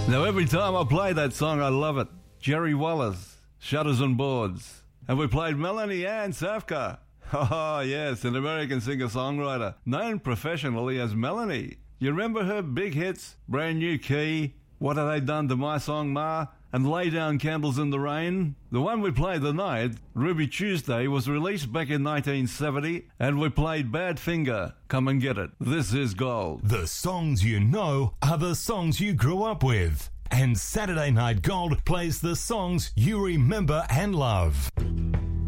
Now, every time I play that song, I love it. Jerry Wallace, Shutters and Boards. And we played Melanie Ann Safka. Oh, yes, an American singer-songwriter, known professionally as Melanie. You remember her big hits, Brand New Key, What Have They Done to My Song Ma, and Lay Down Candles in the Rain? The one we played tonight, Ruby Tuesday, was released back in 1970, and we played Badfinger, Come and Get It. This is gold. The songs you know are the songs you grew up with. And Saturday Night Gold plays the songs you remember and love.